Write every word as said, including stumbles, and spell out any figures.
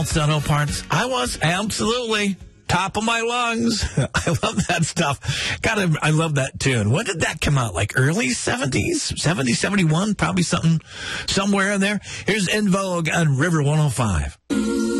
Auto Parts. I was absolutely top of my lungs. I love that stuff. God, I love that tune. When did that come out? Like early seventies? seventy, seventy-one? Probably something somewhere in there. Here's En Vogue on River one oh five.